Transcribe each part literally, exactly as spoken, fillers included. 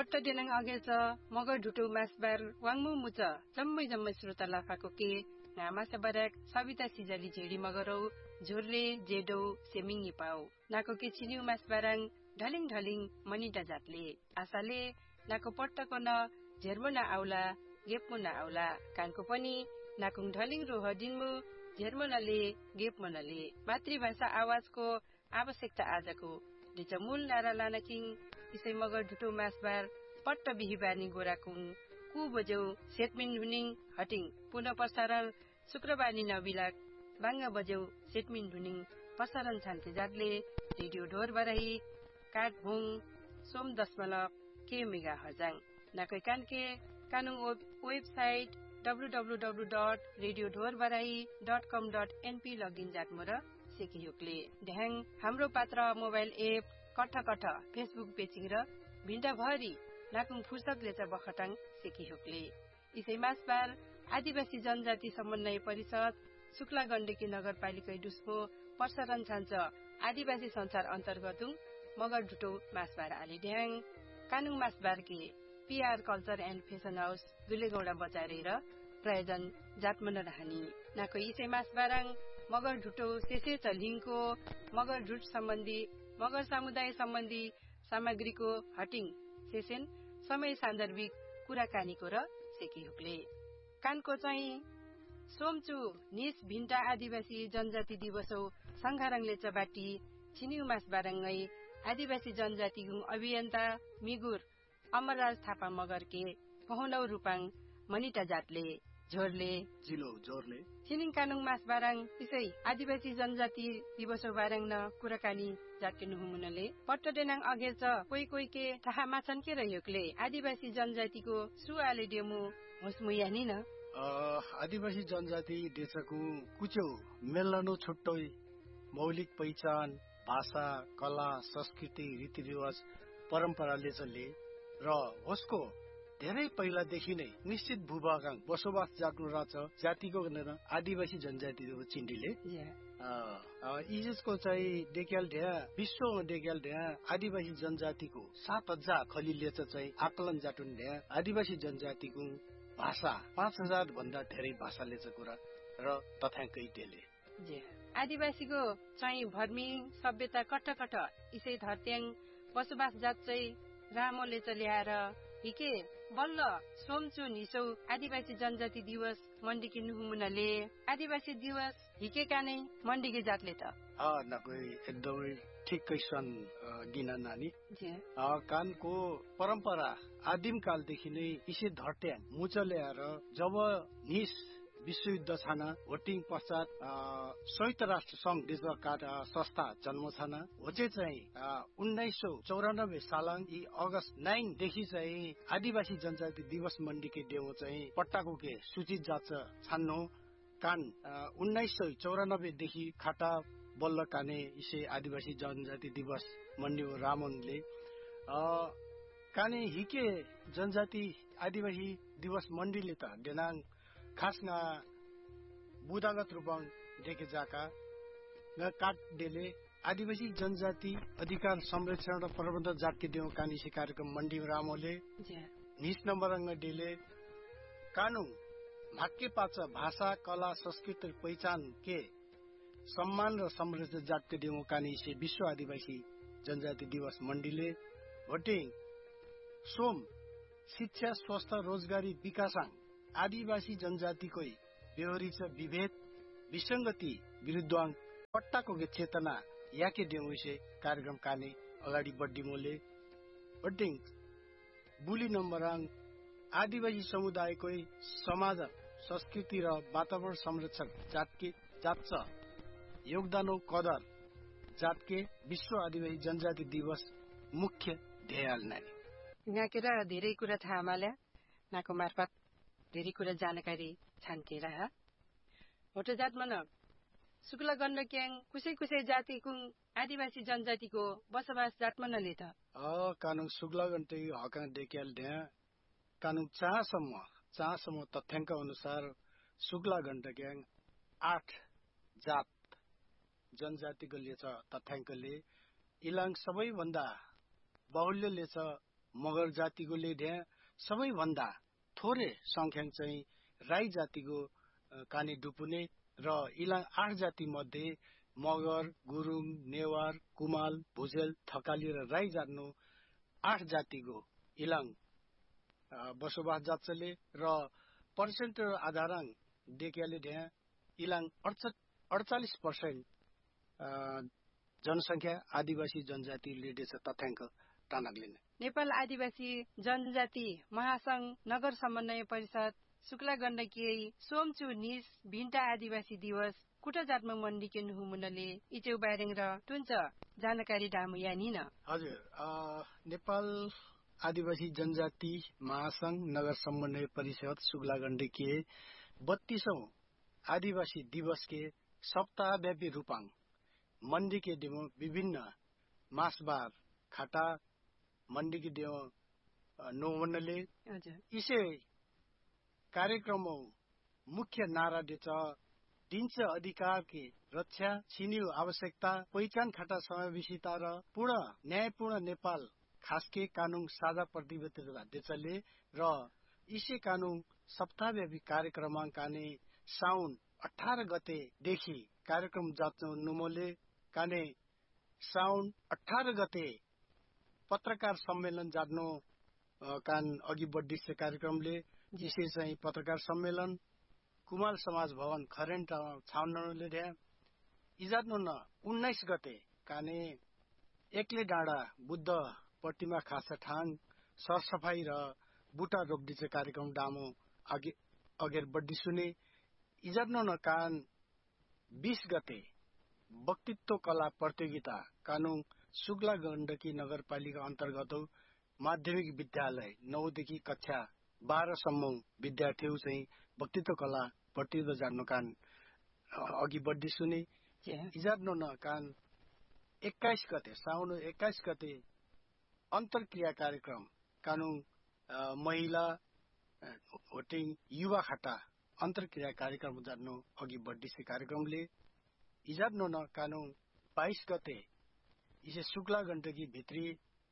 पट्ट देनाङ अगेच मगर ढुटो मासबार वाङमु मुच जम्मै जम्मै श्रोता लाफाको के नामासा बराक सविता सिजाली झेडी मगरौ झोरले जेडौ सेमिङी पाउ नाको के छिनिउ मासबाराङ ढलिङ ढलिङ मनिटा जातले आशाले नाको पट्टको न झेर्मो न आउला गेपमु न आउला कानको पनि नाकुङ ढलिङ रोह दिनमु झेर्मो नले गेपमु नले मातृभाषा आवाजको आवश्यकता आजको डिच मूल नारा लानकिङ इसै मगर ढुटो मासबार पट्ट बिहिबानी गोराकुङ कु बजौ सेटमिन हुनिङ हटिङ पुनः प्रसारण शुक्रबानी नबिलाक बाङ्गा बजौ सेटमिन हुनिङ प्रसारण छान्ते जातले रेडियो ढोर बराई काठभुङ सोम दशमलव के mega हजाङ नाकै कानके कानुङ website W W W dot radio ढोर बराई डट कम डट एनपी लगइन जाटमो र सेकियोकले ढ्याङ हाम्रो पात्र मोबाइल एप कठ कठ फेसबुक पेजिङ र भिन्डाभरि नाकुङ फुर्सदले चाहिँ बखटाङ सेकियोकले इसै मासबार आदिवासी जनजाति समन्वय परिषद शुक्ला गण्डकी नगरपालिका डुस्मो प्रसारण छान्छ आदिवासी संसार अन्तर्गत मगर ढुटो मासबार आली ढ्याङ कानुङ मासबार के PR culture and fashion house दुलेगौडा बचारेर प्रायोजन जातमन रहनी नाको इसै मासबाराङ मगर ढुटो सेसे चलिङको मगर ढुट सम्बन्धी मगर समुदाय सम्बन्धी सामग्रीको हटिङ सेसन समय सान्दर्भिक कुराकानीको र सेकिहुकले कानको चाहिँ सोमचु निस भिन्टा आदिवासी जनजाति दिवसौ संघारङले चबाटी छिनिउ मासबाराङै आदिवासी जनजाति गुङ अभियन्ता मिगुर अमरराज थापा मगरके पहुनौ रूपाङ मनिटा जातले झोरले जिलो झोरले छिनिङ कानुङ मासबाराङ इसै आदिवासी जनजाति दिवसौ बाराङ न कुराकानी जातके नुहुमुनले पट्ट देनाङ अगेच कोही कोही के थाहा माछन् के रह्योकले आदिवासी जनजातिको सुआले डेमु होसमुयानी न आदिवासी जनजाति देशको कुचो मेलनो छुट्टै मौलिक पहिचान भाषा कला संस्कृति रीतिरिवाज परम्पराले चले र उसको धेरै पहिलादेखि नै निश्चित भूभाग बसोबास जाग्नु रहेछ जातिको भनेर आदिवासी जनजातिको चिन्डीले इजको चाहिँ डेक्याल ढ्या विश्वमा डेक्याल ढ्या आदिवासी जनजातिको सात हजार खलिले चाहिँ आकलन जाटुन ढ्या आदिवासी जनजातिको भाषा पाँच हजार भन्दा धेरै भाषाले चाहिँ कुरा र तथ्याङ्कै डेले आदिवासीको चाहिँ भर्मी सभ्यता कट्ट कट्ट इसै धर्त्याङ बसोबास जात चाहिँ रामोले चल्याएर हिके बल्ल सोमचु निसौ आदिवासी जनजाति दिवस मण्डीकी नुहुमुनले आदिवासी दिवस हिकेका नै मण्डीकी जातले त एकदमै ठिकै छन् गिना नानी कानको परम्परा आदिम कालदेखि नै इसै धर्त्याङ मुचल्याएर जब निस विश्वयुद्ध छाना भोटिङ पश्चात संयुक्त राष्ट्र संघ देशका संस्था जन्म छाना होचे चाहिँ उन्नाइस सौ चौरानब्बे सालाङ यी अगस्त नाइनदेखि चाहिँ आदिवासी जनजाति दिवस मण्डीके डेमो चाहिँ पट्टाको के सूचित जाछ छान्नो कान उन्नाइस सौ चौरानब्बेदेखि खाटा बल्ल काने इसे आदिवासी जनजाति दिवस मण्डी रामनले काने हिके जनजाति आदिवासी दिवस मण्डीले त देनाङ खासमा बुदागत रूपमा देखे जाका न काट डेले आदिवासी जनजाति अधिकार संरक्षण र प्रबन्धन जातके देव कानिसी कार्यक्रम मण्डी रामोले निस नम्बर अंग डेले कानुन भाक्य पाच भाषा कला संस्कृति पहिचान के सम्मान र समृद्ध जातके देव कानिसी विश्व आदिवासी जनजाति दिवस मण्डीले भोटिङ सोम शिक्षा स्वास्थ्य रोजगारी विकासाङ आदिवासी जनजातिको व्यवहारिक विभेद विसंगति विरुद्ध पट्टाको चेतना याके देउसे कार्यक्रम काने अगाडि बड्डी मोले बड्डिङ बुली नम्बराङ आदिवासी समुदायको समाज संस्कृति र वातावरण संरक्षण जातके जातछ योगदानो कदर जातके विश्व आदिवासी जनजाति दिवस मुख्य ध्येय नानी यहाँकेर धेरै कुरा थाहा माल्या नाको मार्फत धेरै कुरा जानकारी छान्केर होटो जात मन शुक्ला गण्डक्याङ कुसै कुसै जातिको आदिवासी जनजातिको बसोबास जात मनले त अ कानुङ शुक्ला गण्डकी हका डेक्याल ढ्या कानुङ चाहसम्म चाहसम्म तथ्याङ्क अनुसार शुक्ला गण्डक्याङ आठ जात जनजातिको लेछ तथ्याङ्कले इलाङ सबैभन्दा बाहुल्य लेछ मगर जातिकोले त्यहाँ सबैभन्दा थोरै संख्या चाहिँ राई जातिको काने डुपुने र इलाङ आठ जाति मध्ये मगर, गुरुङ, नेवार, कुमाल, भुजेल, थकाली र राई जान्नु आठ जातिको इलाङ बसोबास जात्छले र पर्सेन्ट आधाराङ देखियाले त्यहाँ इलाङ अडचालिस पर्सेन्ट जनसंख्या आदिवासी जनजातिले देश तथ्याङ्क टानाग्ले नेपाल आदिवासी जनजाति महासंघ नगर समन्वय परिषद शुक्ला गण्डकी सोमचु निस भिन्टा आदिवासी दिवस कुटा जातमा मण्डिकेन हुमुनले इचेउ बारेङ र टुन्छ जानकारी डामु यानी न हजुर नेपाल आदिवासी जनजाति महासंघ नगर समन्वय परिषद शुक्ला गण्डकी बत्तीसौं आदिवासी दिवस के सप्ताहव्यापी रूपाङ मण्डिके डेमो विभिन्न मासबार खाटा मण्डिके डेमो नोवनले इसे कार्यक्रम मुख्य नारा देच दिन्छ अधिकार के रक्षा छिन्यु आवश्यकता पहिचान खाटा समावेशिता र पूर्ण न्यायपूर्ण नेपाल खासके कानून साझा प्रतिबद्धता देचले र इसे कानून सप्ताहव्यापी कार्यक्रमांकाने साउन अठारह गतेदेखि कार्यक्रम जाँच्नु नुमोले काने साउन अठारह गते पत्रकार सम्मेलन जान्नु कान अघि बढ्दिसे कार्यक्रमले जिसे चाहिँ पत्रकार सम्मेलन कुमाल समाज भवन खरेन्ट छाउनले ध्या इजात्नु न उन्नाइस गते काने एकले डाँडा बुद्ध प्रतिमा खासा ठाङ सरसफाई र बुटा रोप्दिचे कार्यक्रम डामो अघि अघेर बढ्दी सुने इजात्नु न कान बीस गते वक्तित्व कला प्रतियोगिता कानून शुक्ला गण्डकी नगरपालिका अन्तर्गत माध्यमिक विद्यालय नौदेखि कक्षा बाह्रसम्म विद्यार्थीहरू चाहिँ वक्तित्व कला प्रतियोगिता जान्नु कान अघि बढ्दी सुने इजात्नु न कान एक्काइस गते साउन एक्काइस गते अन्तर्क्रिया कार्यक्रम कानून महिला होटिङ युवा खाटा अन्तर्क्रिया कार्यक्रम जान्नु अघि बढ्दिसे कार्यक्रमले इजात्नु न कानून बाइस गते इसे शुक्ला गण्डकी भित्री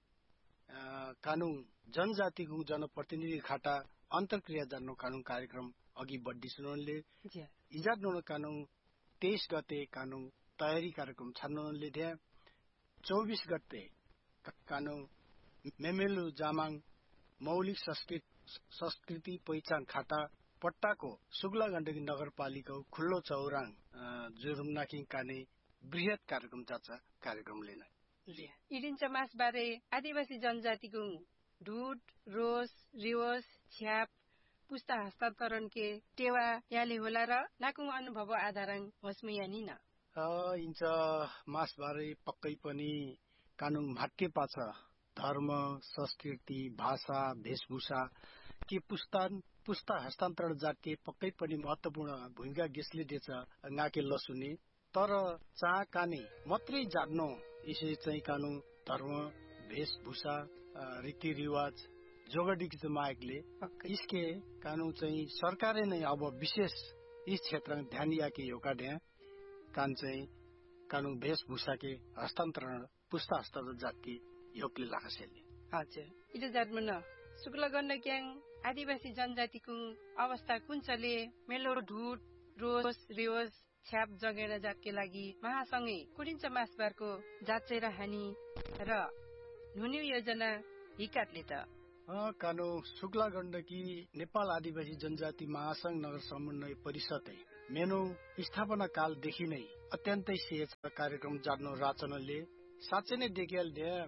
कानून जनजातिको जनप्रतिनिधि खाटा अन्तर्क्रिया जान्नु कानून कार्यक्रम अघि बढ्दी सुनले इजात्नु न कानून तेइस गते कानून तयारी कार्यक्रम छान्नुले त्यहाँ चौबिस गते कानून मेमेलु जामाङ मौलिक संस्कृति पहिचान खाता पट्टाको शुक्ला गण्डकी नगरपालिका खुल्लो चौराङ जुरुमनाकिङ काने बृहत कार्यक्रम जान्छ कार्यक्रमले नै इडिन्छ मास बारे आदिवासी जनजातिको ढुट रोस रिवस छ्याप पुस्ता हस्तान्तरण के टेवा याले होला र नाकुङ अनुभव आधारङ होस्म यानी न इन्छ मास बारे पक्कै पनि कानून भाट्य पाछ धर्म संस्कृति भाषा वेशभूषा के पुस्ता पुस्ता हस्तान्तरण जाके पक्कै पनि महत्वपूर्ण भूमिका गेस्ले दिएछ नाके लसुने तर चाह काने मात्रै जान्नु यसै चाहिँ कानून धर्म वेशभूषा रीतिरिवाज जोगडीको मागले इसके कानून चाहिँ सरकारले नै अब विशेष यस क्षेत्रमा ध्यान याके एउटा ढ्या कान चाहिँ कानून वेशभूषा के हस्तान्तरण पुस्ता हस्तान्तरण जाति योगले लाग्छले हजुर इदे जातमन शुक्ला गण्डक्याङ आदिवासी जनजातिको अवस्था कुनचले मेलो ढुट रोस रिवस छ्याप जगेर जातके लागि महासँगै कुडिन्छ मासबारको जाँचे र हानि र नुन्यु योजना हिकाटले त कानून शुक्ला गण्डकी नेपाल आदिवासी जनजाति महासंघ नगर समन्वय परिषद मेनु स्थापना कालदेखि नै अत्यन्तै सेच कार्यक्रम जान्नु राचनले साँच्चै नै देखियल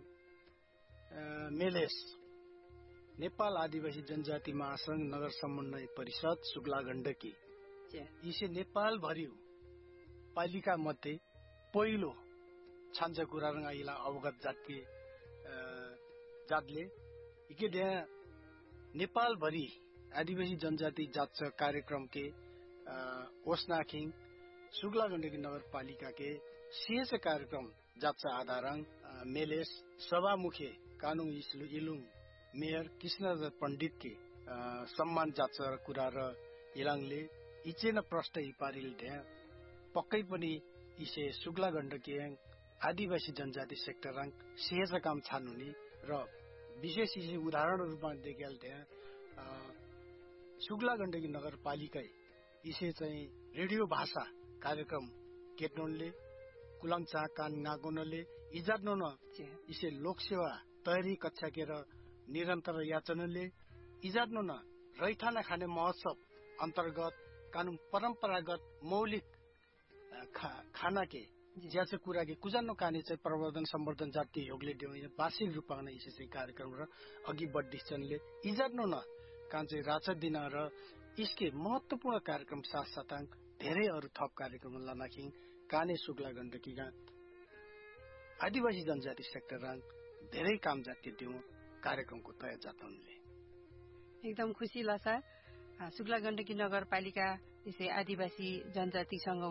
मेलेस नेपाल आदिवासी जनजाति महासंघ नगर समन्वय परिषद शुक्ला गण्डकी इसे नेपाल भरियो पालिका मध्ये पहिलो छान्छ कुरा रंगाइला अवगत जातके जातले इके त्यहाँ नेपाल भरि आदिवासी जनजाति जात कार्यक्रम के ओस्नाखिङ शुक्ला गण्डकी नगरपालिका के शेष कार्यक्रम जात आधारङ मेलेस सभामुखे कानून इलुङ मेयर कृष्ण पण्डित के सम्मान जात कुरा र इलाङले इचेन प्रष्ट इपारिल त्यहाँ पक्कै पनि इसे शुक्ला गण्डकी आदिवासी जनजाति सेक्टर रङ सेज काम छान्नुने र विशेष इसे उदाहरण रूपमा देखेल त्यहाँ शुक्ला गण्डकी नगरपालिका इसे चाहिँ रेडियो भाषा कार्यक्रम केट्नोनले कुलाङचा कान नागोनले इजाट्नो न इसे लोकसेवा तयारी कक्षा केर निरन्तर याचनले इजाट्नो न रैथाना खाने महोत्सव अन्तर्गत कानून परम्परागत मौलिक खाना के ज्याचे कुरा के कुजानो काने चाहिँ प्रवर्धन सम्वर्धन जातीय योगले देउ वार्षिक रूपमा नै यसै चाहिँ कार्यक्रम र अघि बढ्दिछन्ले इजाट्नो न कान चाहिँ राचा दिन र इसके महत्वपूर्ण कार्यक्रम साथ साथाङ धेरै अरू थप कार्यक्रम लानाखिङ काने शुक्ला गण्डकीका आदिवासी जनजाति सेक्टर धेरै काम जातीय देउ कार्यक्रमको तय जातनले एकदम खुसी लसा शुक्ला गण्डकी नगरपालिका यसै आदिवासी जनजातिसँग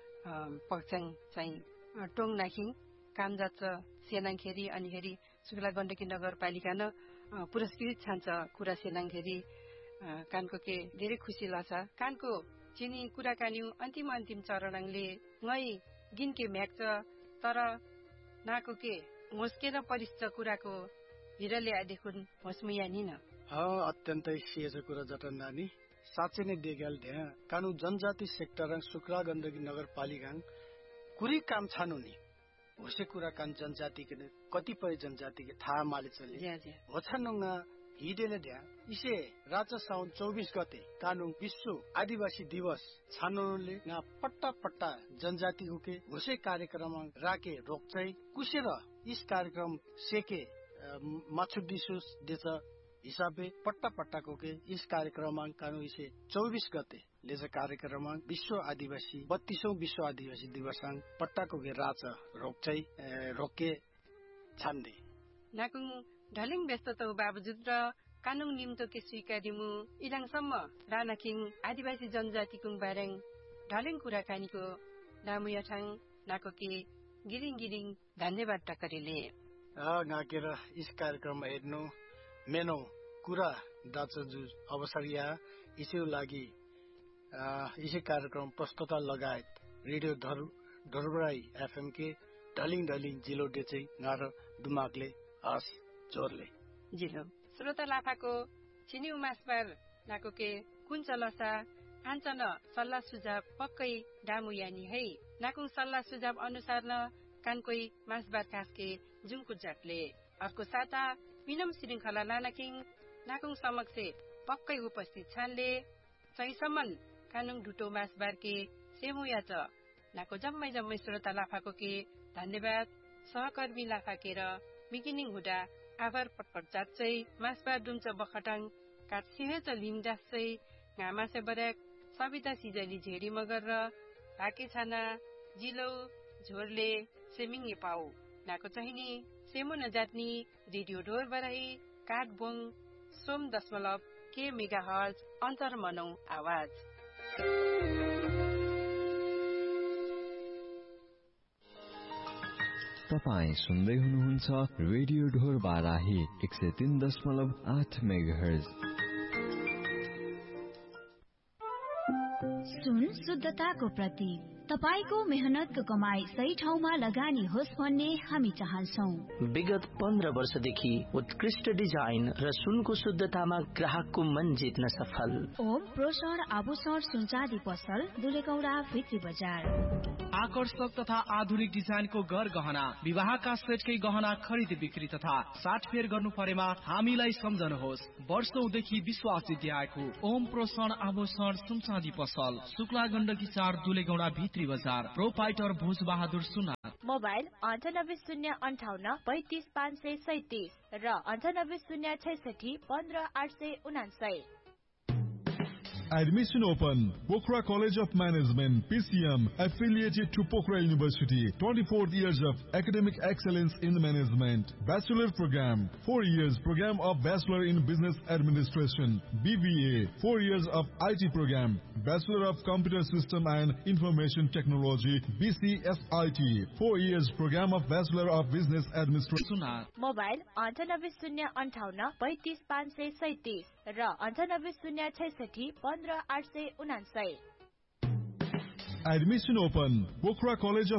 पक्षङ चाहिँ टोङ नाखिङ काम जान्छ सेनाङखेरी अनि हेरी शुक्ला गण्डकी नगरपालिका न पुरस्कृत छान्छ कुरा सेनाङखेरी कानको के धेरै खुसी लाग्छ कानको चिनी कुराकानी अन्तिम अन्तिम चरणले ngै गिनके म्याक्छ तर नाको के मुस्केन परिष्ठ कुराको हिरले आदेखुन होसमुया नि न ह अत्यन्तै सिएछ कुरा जटन नानी साँच्चै नै देख्याल त्यहाँ कानून जनजाति सेक्टर शुक्ला गण्डकी नगरपालिका कुरी काम छानु नि होसे कुरा कान जनजाति के कतिपय जनजाति के थाहा माले चले होछानुङा हिडेले द्या इसे राजा साउन चौबीस गते कानून विश्व आदिवासी दिवस छानुले ना पट्टा पट्टा जनजाति के होसे कार्यक्रम राके रोक्चै कुसेर इस कार्यक्रम सेके माछुडिसुस देछ हिसाबे पट्टा पट्टाको के इस कार्यक्रम कानून इसे चौबीस गते लेज कार्यक्रम विश्व आदिवासी बत्तीसौं विश्व आदिवासी दिवसाङ पट्टाको के राज रोक्चै रोके छान्दे नाकुङ ढलिङ व्यस्तता बावजुद र कानुन निम्तो के स्वीकारिमु इलाङसम्म रानाकिङ आदिवासी जनजातिको बारेङ ढलिङ कुराकानीको नामु यठाङ नाको के गिरिङ गिरिङ धन्यवाद टकरीले अ नाकेर इस कार्यक्रममा हेर्नु मेनो कुरा दाचजु अवसर या इसको लागि इसे कार्यक्रम प्रस्तुता लगायत रेडियो धरुबराई एफएम के ढलिङ ढलिङ जिलो डेचै नार दुमागले हस जोरले जिलो श्रोता लाफाको छिनी उमासबार नाको के कुन चलसा आञ्चन सल्लाह सुझाव पक्कै डामु यानी है नाकुङ सल्लाह सुझाव अनुसार न कानकोई मासबार कासके जुङकु जाटले अर्को साता मिनम श्रृंखला लानाकिङ नाकुङ समक्ष पक्कै उपस्थित छानले सहीसम्म कानुङ ढुटो मासबार के सेमुया च नाको जम्मै जम्मै श्रोता लाफाको के धन्यवाद सहकर्मी लाफा के र मिकिनिङ हुडा आभार पटपट जाच्चै मासबार दुम्च बखटाङ काट सिहे च लिमडासै घामासे बरेक सविता सिजली झेडी मगर र भाके छाना जिलो झोरले सेमिङ पाउ नाको चाहिनी सेमो नजात्नी रेडियो ढोर बराई काट बोङ सोम दशमलव के मेगा हर्ज अन्तर मनौ आवाज तपाईं सुन्दै हुनुहुन्छ रेडियो ढोर बाराही एक सय तीन दशमलव आठ मेगा हर्ज। सुन शुद्धताको प्रतीक तपाईको मेहनतको कमाई सही ठाउँमा लगानी होस् भन्ने हामी चाहन्छौं। विगत पन्ध्र वर्षदेखि उत्कृष्ट डिजाइन र सुनको शुद्धतामा ग्राहकको मन जित्न सफल ओम प्रोसर आभूषण सुनचाँदी पसल दुलेगौडा भित्री बजार। आकर्षक तथा आधुनिक डिजाइनको घर गहना विवाहका सेटकै गहना खरिद बिक्री तथा साटफेर गर्नु परेमा हामीलाई सम्झनुहोस्। वर्षौंदेखि विश्वास जित्याएको ओम प्रोसर आभूषण सुनचाँदी पसल शुक्ला गण्डकी चार दुलेगौडा भित्री बजार प्रोपाइटर भोज बहादुर सुनार। मोबाइल अन्ठानब्बे शून्य अन्ठाउन्न पैंतिस पाँच सय सैतिस र अन्ठानब्बे शून्य छैसठी पन्ध्र आठ सय उनासय। Admission open. Pokhara College of Management, P C M, affiliated to Pokhara University. twenty-four years of academic excellence in management. Bachelor program, four years program of Bachelor in Business Administration. B B A, four years of I T program. Bachelor of Computer System and Information Technology, B C S I T. four years program of Bachelor of Business Administration. Mobile अन्ठानब्बे शून्य अन्ठाउन्न पैंतिस पाँच सय सैतिस र अन्ठानब्बे शून्य छैसठी पन्ध्र आठ सय उनासय। Admission open. Pokhara College of